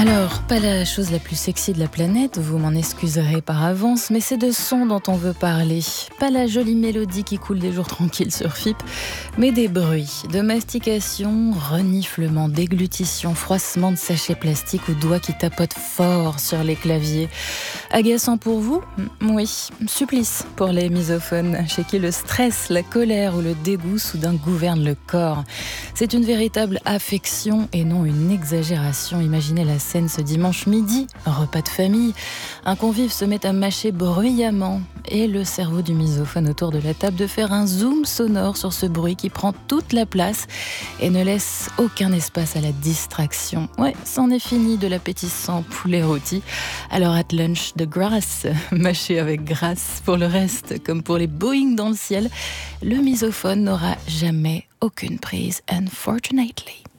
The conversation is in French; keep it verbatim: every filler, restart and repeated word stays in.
Alors, pas la chose la plus sexy de la planète, vous m'en excuserez par avance, mais c'est de son dont on veut parler. Pas la jolie mélodie qui coule des jours tranquilles sur F I P, mais des bruits de mastication, reniflement, déglutition, froissement de sachets plastiques ou doigts qui tapotent fort sur les claviers. Agaçant pour vous ? Oui. Supplice pour les misophones, chez qui le stress, la colère ou le dégoût soudain gouvernent le corps. C'est une véritable affection et non une exagération. Imaginez la scène ce dimanche midi, un repas de famille. Un convive se met à mâcher bruyamment et le cerveau du misophone autour de la table de faire un zoom sonore sur ce bruit qui prend toute la place et ne laisse aucun espace à la distraction. Ouais, c'en est fini de l'appétissant poulet rôti. Alors at lunch, de grâce, mâché avec grâce. Pour le reste, comme pour les Boeing dans le ciel, le misophone n'aura jamais aucune prise, unfortunately.